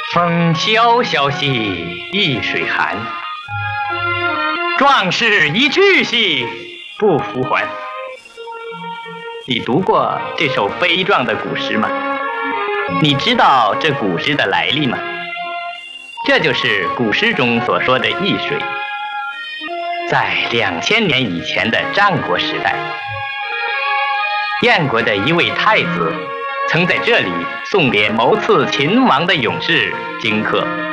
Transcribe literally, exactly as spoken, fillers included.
风萧萧兮易水寒，壮士一去兮不复还。你读过这首悲壮的古诗吗？你知道这古诗的来历吗？这就是古诗中所说的易水。在两千年以前的战国时代，燕国的一位太子曾在这里送给谋刺秦王的勇士荆轲。